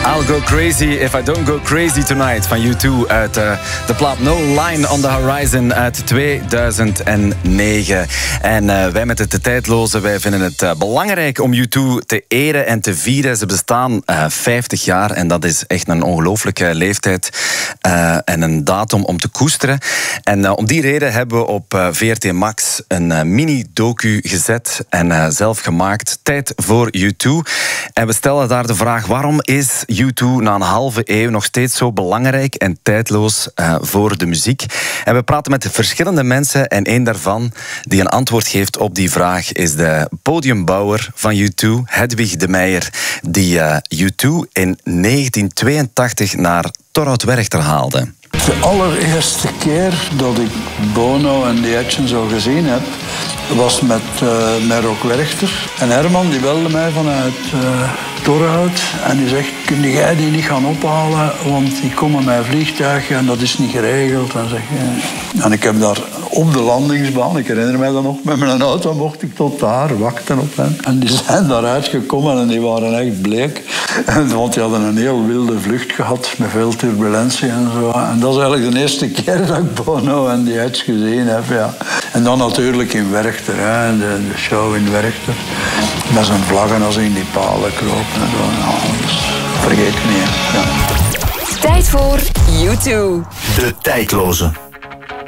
I'll Go Crazy If I Don't Go Crazy Tonight van U2 uit de plaat No Line on the Horizon uit 2009. En wij met de tijdloze, wij vinden het belangrijk om U2 te eren en te vieren. Ze bestaan 50 jaar en dat is echt een ongelooflijke leeftijd en een datum om te koesteren. En om die reden hebben we op VRT Max een mini-docu gezet en zelf gemaakt. Tijd voor U2. En we stellen daar de vraag, waarom is U2 na een halve eeuw nog steeds zo belangrijk en tijdloos voor de muziek? En we praten met verschillende mensen en één daarvan die een antwoord geeft op die vraag is de podiumbouwer van U2, Hedwig de Meijer, die U2 in 1982 naar Torhout-Werchter haalde. De allereerste keer dat ik Bono en The Edge zo gezien heb, was met Rock Werchter. En Herman die belde mij vanuit Torhout en die zegt, kun jij die niet gaan ophalen, want die komen met mijn vliegtuig en dat is niet geregeld. En ik heb daar op de landingsbaan, ik herinner mij dat nog, met mijn auto mocht ik tot daar wachten op hen. En die zijn daaruit gekomen en die waren echt bleek. Want die hadden een heel wilde vlucht gehad met veel turbulentie en zo. En dat is eigenlijk de eerste keer dat ik Bono en The Edge gezien heb. Ja. En dan natuurlijk in Werchter, hè, de show in Werchter. Met zijn vlaggen als in die palen kropen en zo. Nou, dat vergeet ik niet. Ja. Tijd voor U2. De tijdloze.